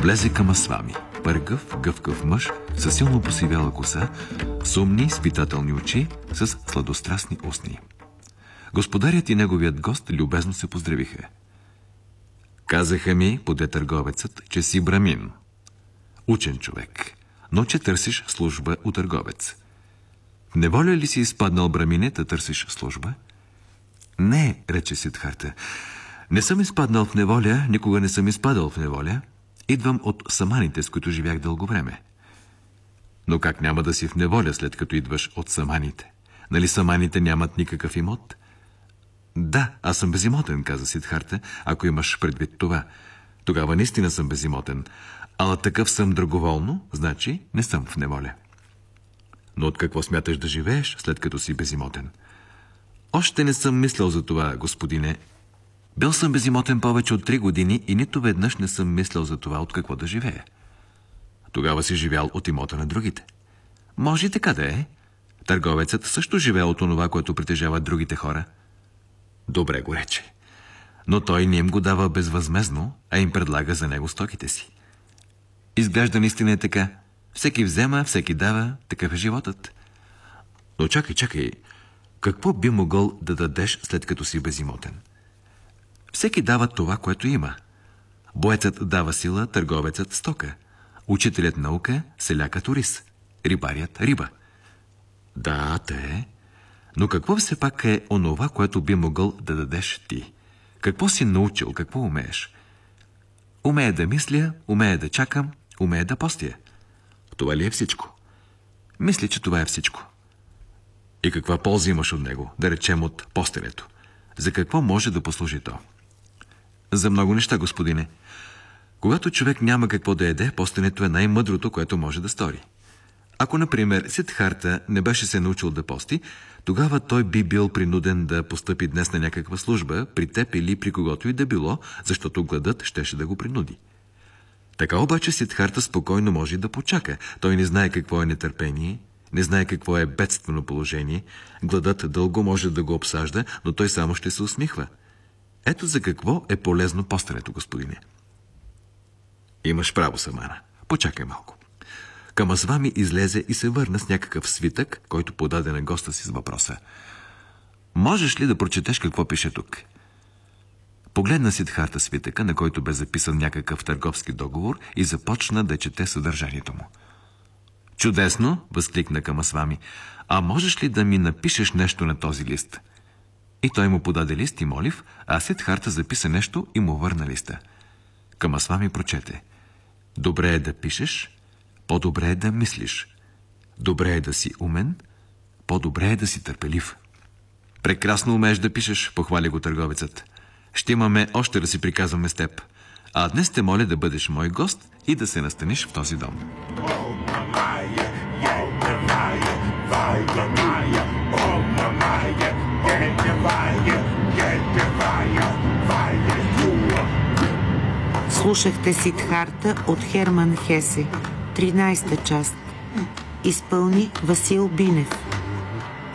Влезе Камасвами, пъргав, гъвкав мъж, със силно посивяла коса, с умни, изпитателни очи, с сладострастни устни. Господарят и неговият гост любезно се поздравиха. Казаха ми, поде търговецът, че си брамин. Учен човек, но че търсиш служба у търговец. В неволя ли си изпаднал, брамине, да търсиш служба? Не, рече Сидхарта. Не съм изпаднал в неволя, никога не съм изпадал в неволя. Идвам от саманите, с които живях дълго време. Но как няма да си в неволя, след като идваш от саманите? Нали саманите нямат никакъв имот? Да, аз съм безимотен, каза Сидхарта, ако имаш предвид това. Тогава наистина съм безимотен. Ала такъв съм драговолно, значи не съм в неволя. Но от какво смяташ да живееш, след като си безимотен? Още не съм мислял за това, господине. Бил съм безимотен повече от 3 години и нито веднъж не съм мислял за това, от какво да живея. Тогава си живял от имота на другите. Може и така да е. Търговецът също живее от онова, което притежават другите хора. Добре го рече. Но той не им го дава безвъзмездно, а им предлага за него стоките си. Изглежда наистина е така. Всеки взема, всеки дава, такъв е животът. Но чакай, какво би могъл да дадеш, след като си безимотен? Всеки дава това, което има. Боецът дава сила, търговецът стока. Учителят наука, селякът ориз. Рибарят риба. Да, те. Но какво все пак е онова, което би могъл да дадеш ти? Какво си научил, какво умееш? Умея да мисля, умея да чакам, умея да постя. Това ли е всичко? Мисля, че това е всичко. И каква полза имаш от него, да речем от постенето? За какво може да послужи то? За много неща, господине. Когато човек няма какво да яде, постенето е най-мъдрото, което може да стори. Ако, например, Сидхарта не беше се научил да пости, тогава той би бил принуден да постъпи днес на някаква служба, при теб или при когото и да било, защото гладът щеше да го принуди. Така обаче Сидхарта спокойно може да почака. Той не знае какво е нетърпение, не знае какво е бедствено положение. Гладът дълго може да го обсажда, но той само ще се усмихва. Ето за какво е полезно постенето, господине. Имаш право, Самана. Почакай малко. Камасвами излезе и се върна с някакъв свитък, който подаде на госта си с въпроса. Можеш ли да прочетеш какво пише тук? Погледна Сидхарта свитъка, на който бе записан някакъв търговски договор, и започна да чете съдържанието му. Чудесно, възкликна Камасвами. А можеш ли да ми напишеш нещо на този лист? И той му подаде лист и молив, а Сидхарта записа нещо и му върна листа. Камасвами прочете. Добре е да пишеш, по-добре е да мислиш. Добре е да си умен, по-добре е да си търпелив. Прекрасно умееш да пишеш, похвали го търговецът. Ще имаме още да си приказваме с теб. А днес те моля да бъдеш мой гост и да се настаниш в този дом. Слушахте Сидхарта от Херман Хесе, 13-та част. Изпълни Васил Бинев.